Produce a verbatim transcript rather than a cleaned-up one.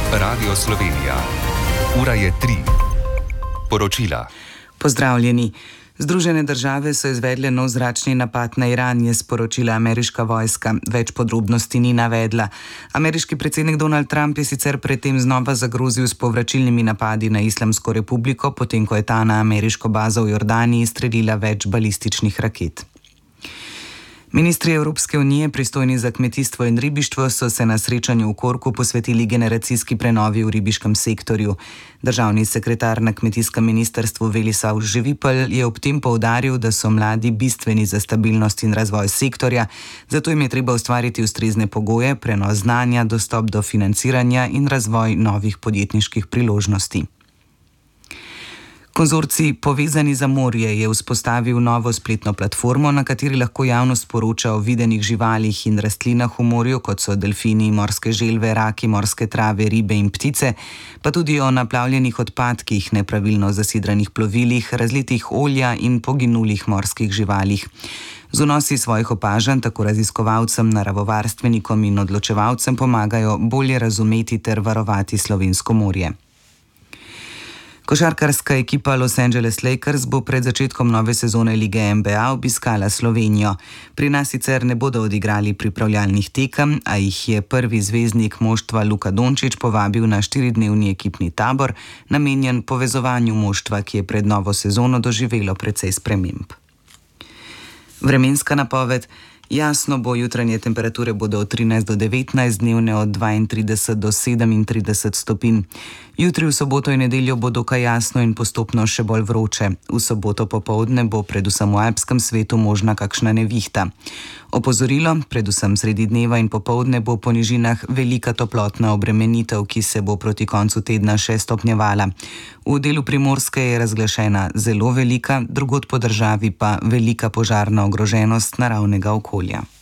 Radio Slovenija. Ura je tri. Poročila. Pozdravljeni. Združene države so izvedle nov zračni napad na Iran, je sporočila ameriška vojska. Več podrobnosti ni navedla. Ameriški predsednik Donald Trump je sicer predtem znova zagrozil s povračilnimi napadi na Islamsko republiko, potem ko je ta na ameriško bazo v Jordaniji izstrelila več balističnih raket. Ministri Evropske unije, pristojni za kmetijstvo in ribištvo, so se na srečanju v Korku posvetili generacijski prenovi v ribiškem sektorju. Državni sekretar na kmetijskem ministrstvu Velislav Živipelj je ob tem poudaril, da so mladi bistveni za stabilnost in razvoj sektorja, zato jim je treba ustvariti ustrezne pogoje, prenos znanja, dostop do financiranja in razvoj novih podjetniških priložnosti. Konzorcij Povezani za morje je vzpostavil novo spletno platformo, na kateri lahko javnost poroča o videnih živalih in rastlinah v morju, kot so delfini, morske želve, raki, morske trave, ribe in ptice, pa tudi o naplavljenih odpadkih, nepravilno zasidranih plovilih, razlitih olja in poginulih morskih živalih. Z vnosi svojih opažanj tako raziskovalcem, naravovarstvenikom in odločevalcem pomagajo bolje razumeti ter varovati slovensko morje. Košarkarska ekipa Los Angeles Lakers bo pred začetkom nove sezone lige N B A obiskala Slovenijo. Pri nas sicer ne bodo odigrali pripravljalnih tekem, a jih je prvi zvezdnik moštva Luka Dončić povabil na štiridnevni ekipni tabor, namenjen povezovanju moštva, ki je pred novo sezono doživelo precej sprememb. Vremenska napoved. Jasno bo, jutranje temperature bodo od trinajst do devetnajst, dnevne od dvaintrideset do sedemintrideset stopinj. Jutri v soboto in nedeljo bo dokaj jasno in postopno še bolj vroče. V soboto popoldne bo predvsem v alpskem svetu možna kakšna nevihta. Opozorilo, predvsem sredi dneva in popoldne bo po nižinah velika toplotna obremenitev, ki se bo proti koncu tedna še stopnjevala. V delu Primorske je razglašena zelo velika, drugod po državi pa velika požarna ogroženost naravnega okolja.